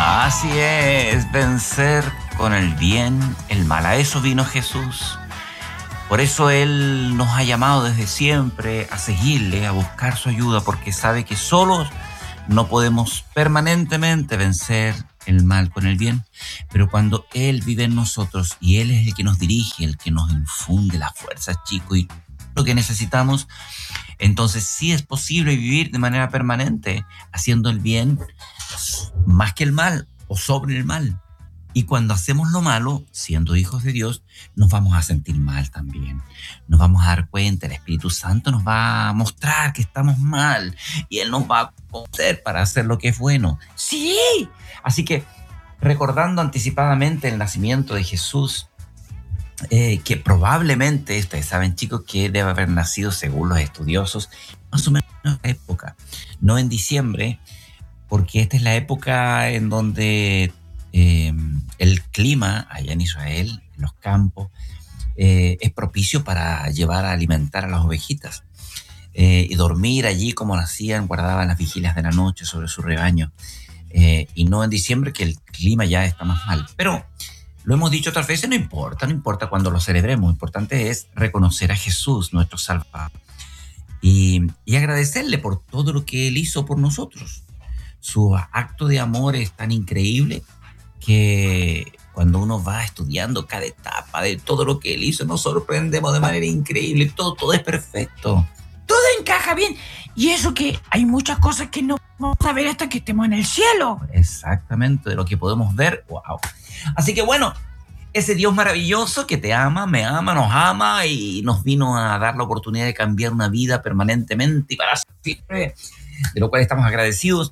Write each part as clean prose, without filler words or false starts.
Así es, vencer con el bien el mal. A eso vino Jesús. Por eso Él nos ha llamado desde siempre a seguirle, a buscar su ayuda, porque sabe que solos no podemos permanentemente vencer el mal con el bien. Pero cuando Él vive en nosotros y Él es el que nos dirige, el que nos infunde las fuerzas, chicos, y lo que necesitamos, entonces sí es posible vivir de manera permanente haciendo el bien más que el mal o sobre el mal. Y cuando hacemos lo malo, siendo hijos de Dios, nos vamos a sentir mal también. Nos vamos a dar cuenta, el Espíritu Santo nos va a mostrar que estamos mal y Él nos va a poner para hacer lo que es bueno. ¡Sí! Así que, recordando anticipadamente el nacimiento de Jesús, que probablemente, ustedes saben, chicos, que debe haber nacido, según los estudiosos, más o menos en esta época, no en diciembre, porque esta es la época en donde el clima allá en Israel, en los campos, es propicio para llevar a alimentar a las ovejitas y dormir allí como lo hacían, guardaban las vigilias de la noche sobre su rebaño, y no en diciembre, que el clima ya está más mal. Pero lo hemos dicho otras veces, no importa cuando lo celebremos, lo importante es reconocer a Jesús, nuestro Salvador, y agradecerle por todo lo que Él hizo por nosotros. Su acto de amor es tan increíble que cuando uno va estudiando cada etapa de todo lo que Él hizo, nos sorprendemos de manera increíble. Todo es perfecto. Todo encaja bien. Y eso que hay muchas cosas que no vamos a ver hasta que estemos en el cielo. Exactamente, de lo que podemos ver. ¡Wow! Así que bueno, ese Dios maravilloso que te ama, me ama, nos ama y nos vino a dar la oportunidad de cambiar una vida permanentemente y para siempre, de lo cual estamos agradecidos.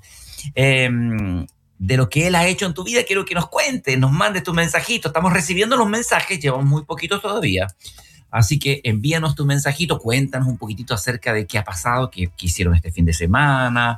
De lo que Él ha hecho en tu vida, quiero que nos cuentes, nos mandes tu mensajito. Estamos recibiendo los mensajes, llevamos muy poquitos todavía. Así que envíanos tu mensajito, cuéntanos un poquitito acerca de qué ha pasado, qué hicieron este fin de semana,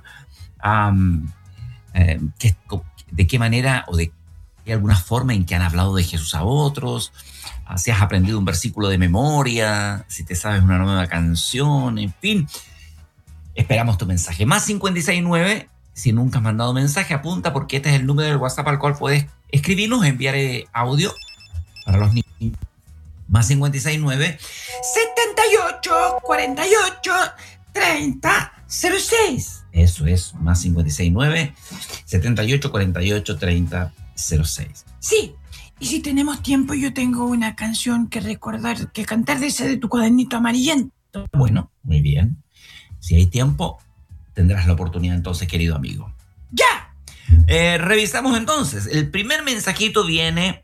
de qué manera o de alguna forma en que han hablado de Jesús a otros, si has aprendido un versículo de memoria, si te sabes una nueva canción, en fin. Esperamos tu mensaje. Más 569. Si nunca has mandado mensaje, apunta, porque este es el número del WhatsApp al cual puedes escribirnos, enviar audio para los niños. Más 569 78 48 30 06. Eso es, más 569 78 48 30 06. Sí, y si tenemos tiempo, yo tengo una canción que recordar, que cantar de ese de tu cuadernito amarillento. Bueno, muy bien. Si hay tiempo, tendrás la oportunidad entonces, querido amigo. ¡Ya! Revisamos entonces. El primer mensajito viene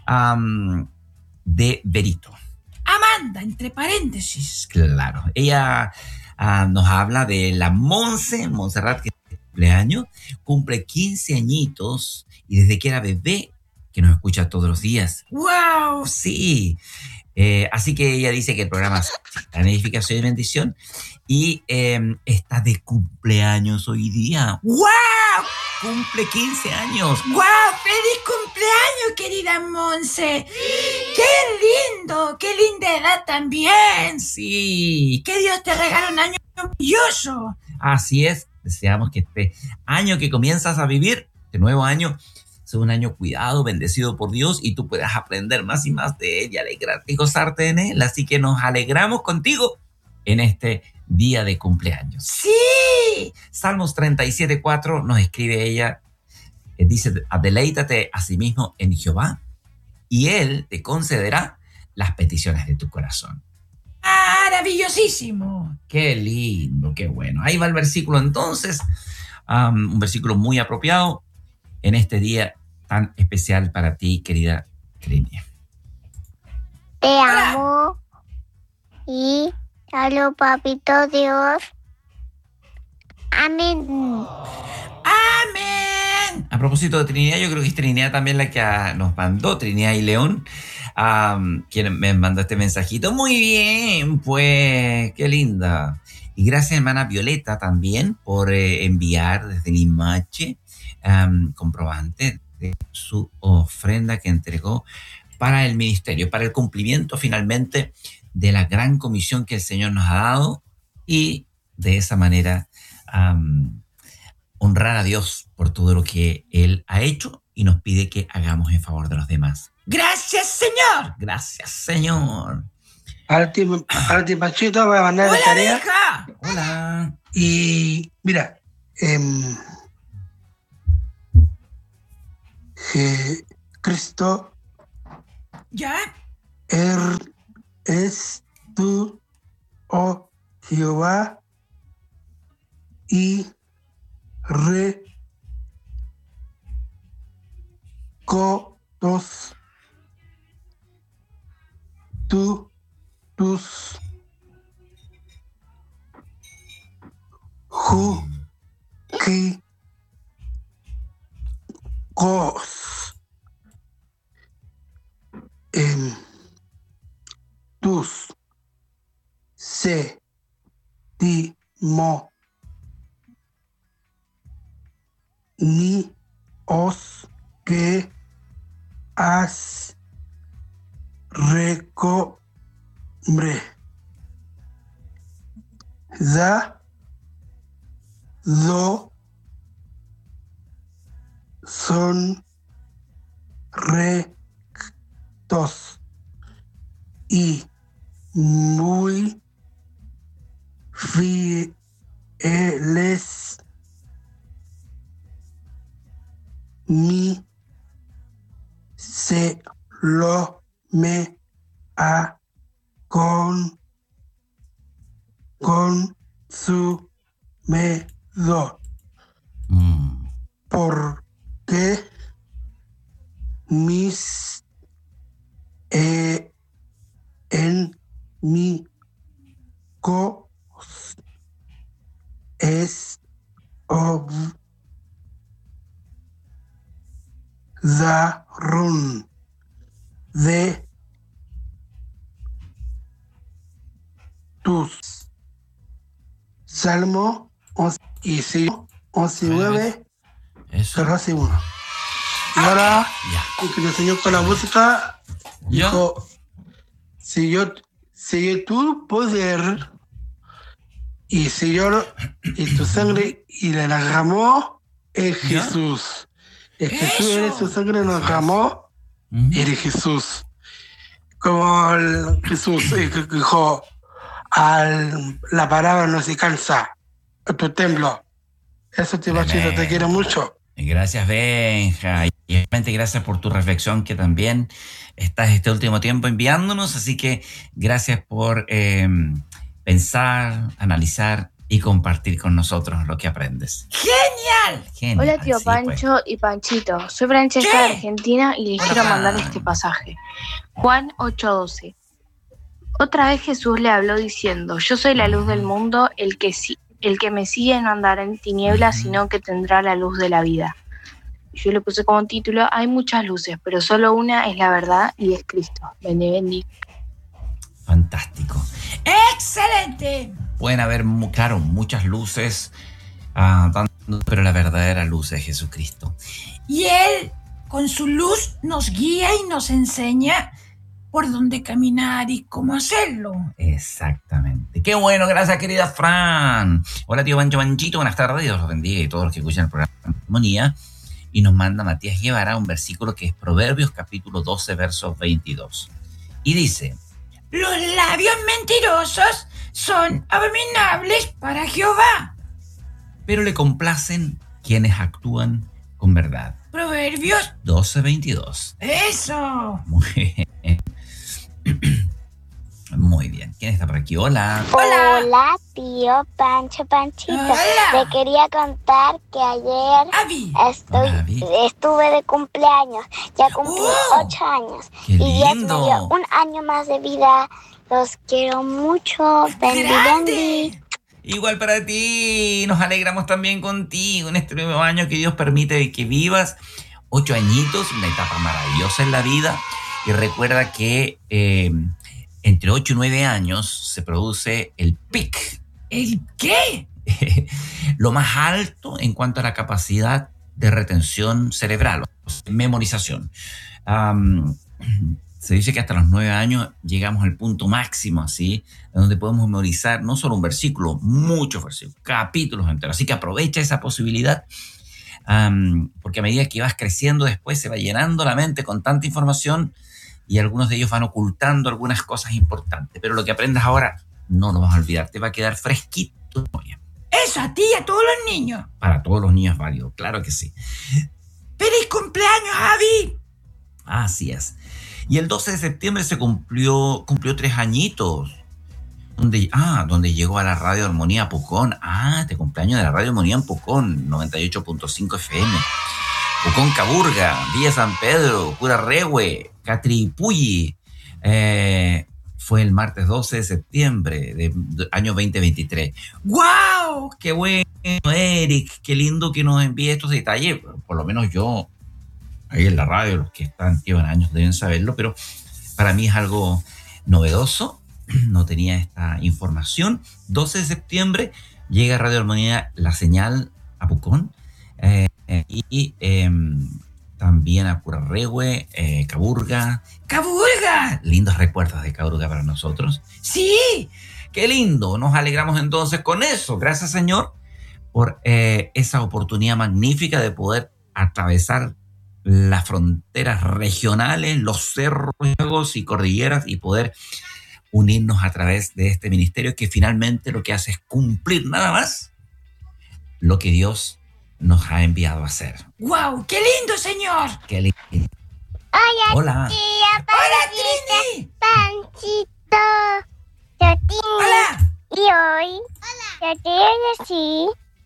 de Berito. Amanda, entre paréntesis. Claro. Ella nos habla de la Montserrat, que es cumpleaños, cumple 15 añitos y desde que era bebé que nos escucha todos los días. ¡Wow! Sí. Así que ella dice que el programa es en edificación y bendición y está de cumpleaños hoy día. ¡Wow! Cumple 15 años. ¡Wow! ¡Feliz cumpleaños, querida Monse! ¡Sí! ¡Qué lindo! ¡Qué linda edad también! Sí. ¡Que Dios te regale un año maravilloso! Así es. Deseamos que este año que comienzas a vivir, este nuevo año, sea un año cuidado, bendecido por Dios y tú puedas aprender más y más de Él y alegrarte y gozarte en Él. Así que nos alegramos contigo en este día de cumpleaños. ¡Sí! Salmos 37:4 nos escribe ella, dice: deleítate a sí mismo en Jehová y Él te concederá las peticiones de tu corazón. ¡Maravillosísimo! ¡Qué lindo, qué bueno! Ahí va el versículo entonces, un versículo muy apropiado en este día tan especial para ti, querida Trinia. Te amo y salud, papito Dios. Amén. ¡Amén! A propósito de Trinidad, yo creo que es Trinidad también la que nos mandó, Trinidad y León, quien me mandó este mensajito. Muy bien, pues, qué linda. Y gracias, hermana Violeta, también por enviar desde Limache comprobante de su ofrenda que entregó para el ministerio, para el cumplimiento finalmente de la gran comisión que el Señor nos ha dado y de esa manera honrar a Dios por todo lo que Él ha hecho y nos pide que hagamos en favor de los demás. Gracias, Señor. Gracias, Señor. Ahora ti, Panchito, voy a mandar la Hola, tarea. hija. Hola. Y mira, Cristo ¿Ya? es tú, oh Jehová, y recodos tus jugos tus sétimo ni os que has recombre do son rectos y muy fieles mi se lo me ha con su medo porque mis en mi cos es darun de tus Salmo 11 y 9, Eso. 1. Y ahora, Ya. y que te enseñó con la música, ¿Ya? dijo, si tu poder y tu sangre y la derramó es ¿Ya? Jesús. Es que tú Eso. eres, tu sangre nos derramó, eres Jesús. Como Jesús que dijo, la palabra no se cansa, a tu templo. Eso te va, Chito, te quiero mucho. Gracias, Benja. Y realmente gracias por tu reflexión que también estás este último tiempo enviándonos. Así que gracias por pensar, analizar y compartir con nosotros lo que aprendes. ¡Genial! Genial. Hola tío Sí, pues. Pancho y Panchito, soy Francesca de ¿Qué? Argentina y les quiero Hola. mandar este pasaje. Juan 8:12. Otra vez Jesús le habló diciendo, yo soy la luz del mundo, el que me sigue no andará en tinieblas, sino que tendrá la luz de la vida. Yo le puse como título, hay muchas luces, pero solo una es la verdad y es Cristo. Bendiga. Fantástico. ¡Excelente! Pueden haber, claro, muchas luces, pero la verdadera luz es Jesucristo. Y Él, con su luz, nos guía y nos enseña por dónde caminar y cómo hacerlo. Exactamente. Qué bueno, gracias querida Fran. Hola tío Panchito, buenas tardes, Dios los bendiga y todos los que escuchan el programa Armonía. Y nos manda Matías Guevara un versículo que es Proverbios capítulo 12, verso 22. Y dice, Los labios mentirosos son abominables para Jehová. pero le complacen quienes actúan con verdad. Proverbios, 12, 22. eso. Muy bien. Muy bien. ¿Quién está por aquí? Hola. Hola. Hola, tío Panchito. Hola. Le quería contar que ayer Avi. Hola, Avi. estuve de cumpleaños. Ya cumplí Oh. 8 años. ¡Qué Y Dios me lindo! dio un año más de vida. Los quiero mucho. Bendi, bendi. ¡Grande! Igual para ti, nos alegramos también contigo en este nuevo año que Dios permite que vivas. 8 añitos, una etapa maravillosa en la vida. Y recuerda que entre 8 y 9 años se produce el pic, ¿El qué? lo más alto en cuanto a la capacidad de retención cerebral, o sea, memorización. Se dice que hasta los 9 años llegamos al punto máximo, así, donde podemos memorizar no solo un versículo, muchos versículos, capítulos enteros. Así que aprovecha esa posibilidad porque a medida que vas creciendo después se va llenando la mente con tanta información y algunos de ellos van ocultando algunas cosas importantes. Pero lo que aprendas ahora no lo vas a olvidar, te va a quedar fresquito en tu memoria. Eso, a ti y a todos los niños. Para todos los niños es válido, claro que sí. ¡Feliz cumpleaños, Javi! Así es. Y el 12 de septiembre se cumplió 3 añitos. Donde llegó a la Radio Armonía Pucón. Este cumpleaños de la Radio Armonía en Pucón, 98.5 FM. Pucón Caburga, Villa San Pedro, Curarrehue, Catripulli. Fue el martes 12 de septiembre del año 2023. ¡Guau! ¡Qué bueno, Eric! ¡Qué lindo que nos envíe estos detalles! Por lo menos yo, ahí en la radio, los que llevan años deben saberlo, pero para mí es algo novedoso. No tenía esta información. 12 de septiembre llega a Radio Armonía la señal a Pucón y también a Curarrehue, Caburga. ¡Caburga! Lindos recuerdos de Caburga para nosotros. ¡Sí! ¡Qué lindo! Nos alegramos entonces con eso. Gracias, Señor, por esa oportunidad magnífica de poder atravesar las fronteras regionales, los cerros y cordilleras y poder unirnos a través de este ministerio que finalmente lo que hace es cumplir nada más lo que Dios nos ha enviado a hacer. ¡Guau! ¡Qué lindo, señor! ¡Qué lindo! Hola, Hola. tía ¡Hola, Trini! Panchito. Yo Tini. ¡Hola! Y hoy yo te voy a decir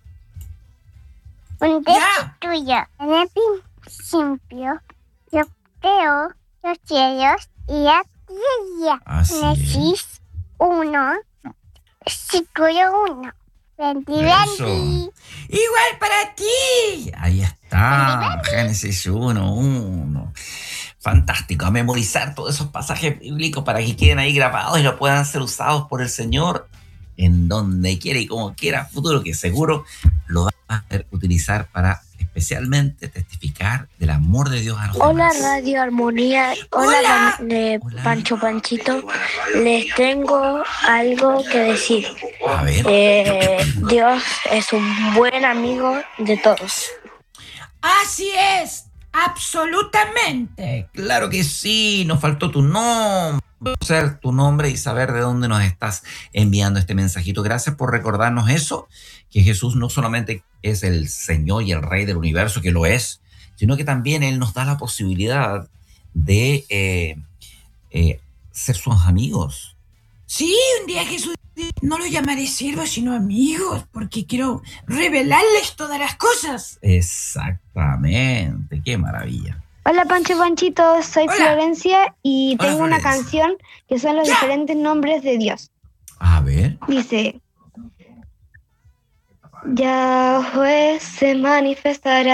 un texto Ya. tuyo. En el principio yo creo los cielos y la tierra. Así es. Génesis 1, versículo 1. Eso. ¡Igual para ti! Ahí está. Génesis 1:1. Fantástico. A memorizar todos esos pasajes bíblicos para que queden ahí grabados y lo puedan ser usados por el Señor en donde quiera y como quiera futuro, que seguro lo va a poder utilizar para especialmente testificar del amor de Dios a los Hola demás. Radio Armonía, Hola. Hola. Pancho Panchito, les tengo algo que decir. A ver. Dios es un buen amigo de todos. ¡Así es! ¡Absolutamente! Claro que sí, nos faltó tu nombre, conocer tu nombre y saber de dónde nos estás enviando este mensajito. Gracias por recordarnos eso, que Jesús no solamente es el Señor y el Rey del universo, que lo es, sino que también Él nos da la posibilidad de ser sus amigos. Sí, un día Jesús no lo llamaré siervos, sino amigos, porque quiero revelarles todas las cosas. Exactamente, qué maravilla. Hola Pancho Panchito, soy Hola. Florencia y Hola, tengo una Florencia. canción que son los diferentes nombres de Dios. A ver. Dice, Yahweh se manifestará